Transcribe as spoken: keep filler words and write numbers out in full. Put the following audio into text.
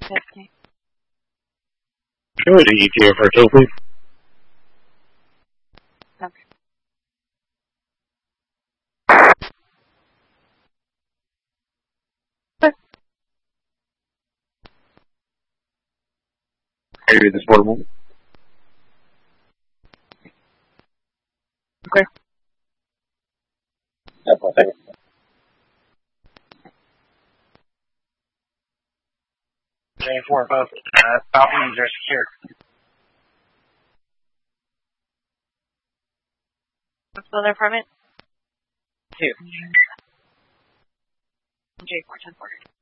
fifty. Go to E T A for a tow, please. Okay. Area this portable. Okay. That's one second. J four, both uh, Falcons are secure. What's the other apartment? Two. J four, ten four.